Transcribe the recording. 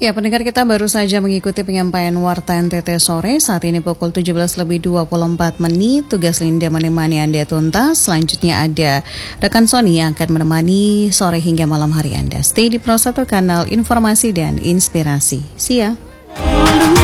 Ya, pendengar kita baru saja mengikuti penyampaian Warta NTT sore. Saat ini pukul 17:24. Tugas Linda menemani Anda tuntas. Selanjutnya ada rekan Sony yang akan menemani sore hingga malam hari Anda. Stay di Pro 1 kanal informasi dan inspirasi. See ya.